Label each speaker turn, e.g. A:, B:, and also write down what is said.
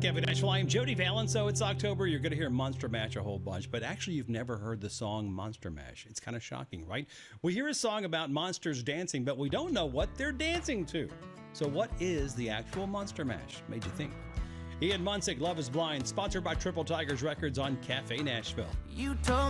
A: Kevin Nash. Well, I'm Jody Fallon, so it's October. You're going to hear Monster Mash a whole bunch, but actually you've never heard the song Monster Mash. It's kind of shocking, right? We hear a song about monsters dancing, but we don't know what they're dancing to. So what is the actual Monster Mash? Made you think. Ian Munsick, Love is Blind, sponsored by Triple Tigers Records on Cafe Nashville.
B: You told